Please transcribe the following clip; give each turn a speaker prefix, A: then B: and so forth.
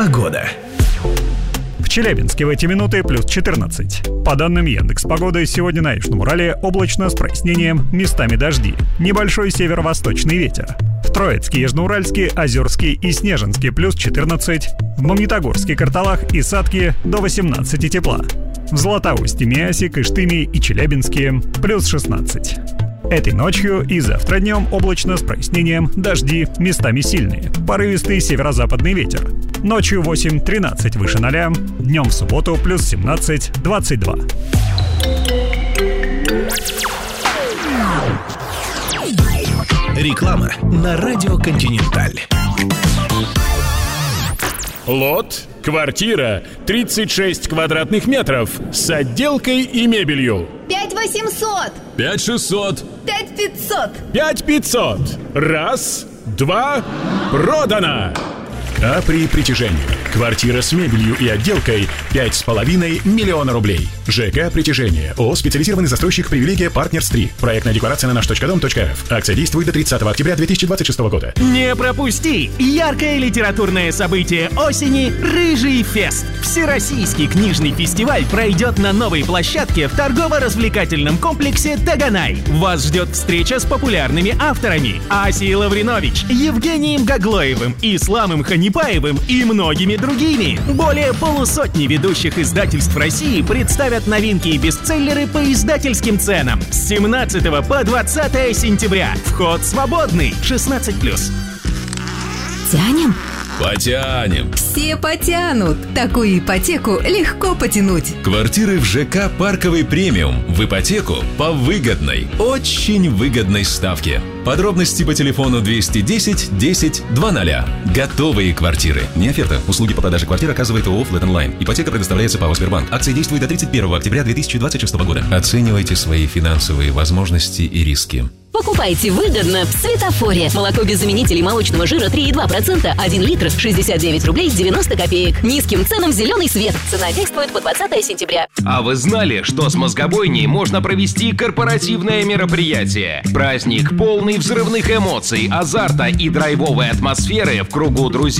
A: Погода.
B: В Челябинске в эти минуты плюс 14. По данным Яндекс.Погоды, сегодня на Южном Урале облачно с прояснением, местами дожди. Небольшой северо-восточный ветер. В Троицке, Южноуральске, Озерске и Снежинске плюс 14. В Магнитогорске, Карталах и Сатке до 18 тепла. В Златоусте, Миасе, Кыштыме и Челябинске плюс 16. Этой ночью и завтра днем облачно с прояснением, дожди, местами сильные. Порывистый северо-западный ветер. Ночью 8-13 выше 0, днем в субботу плюс 17-22.
A: Реклама на радио «Континенталь».
C: Лот, квартира, 36 квадратных метров с отделкой и мебелью.
D: 5800.
C: 5600.
D: 5500.
C: 5500. Раз, два, продано.
A: А при притяжении. Квартира с мебелью и отделкой 5,5 миллиона рублей. ЖК «Притяжение». ООО «Специализированный застройщик. Привилегия Партнерс 3». Проектная декларация на nаш.дом.рф. Акция действует до 30 октября 2026 года.
E: Не пропусти! Яркое литературное событие осени «Рыжий фест». Всероссийский книжный фестиваль пройдет на новой площадке в торгово-развлекательном комплексе «Таганай». Вас ждет встреча с популярными авторами Асией Лавринович, Евгением Гаглоевым, Исламом Ханипаевым и многими другими. Более полусотни ведущих издательств России представят новинки и бестселлеры по издательским ценам. С 17 по 20 сентября. Вход свободный. 16+.
D: Тянем?
F: Потянем.
D: Все потянут. Такую ипотеку легко потянуть.
F: Квартиры в ЖК «Парковый премиум» в ипотеку по выгодной, очень выгодной ставке. Подробности по телефону 210 10 00. Готовые квартиры. Не оферта. Услуги по продаже квартир оказывает ООО «Флэт Онлайн». Ипотека предоставляется ПАО «Сбербанк». Акция действует до 31 октября 2026 года. Оценивайте свои финансовые возможности и риски.
G: Покупайте выгодно в Светофоре. Молоко без заменителей молочного жира 3,2%, 1 литр, 69 рублей 90 копеек. Низким ценам зеленый свет. Цена действует по 20 сентября.
H: А вы знали, что с мозгобойней можно провести корпоративное мероприятие? Праздник полный взрывных эмоций, азарта и драйвовой атмосферы в кругу друзей.